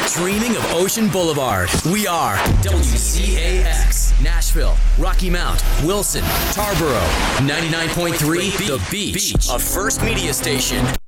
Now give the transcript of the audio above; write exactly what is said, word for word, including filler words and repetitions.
Dreaming of Ocean Boulevard. We are W C A X. Nashville, Rocky Mount, Wilson, Tarboro. ninety-nine point three The Beach. A First Media Station.